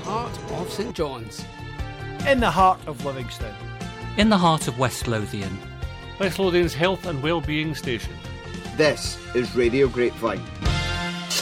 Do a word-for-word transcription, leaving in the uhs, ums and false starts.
heart of St John's. In the heart of Livingston. In the heart of West Lothian. West Lothian's health and well-being station. This is Radio Grapevine.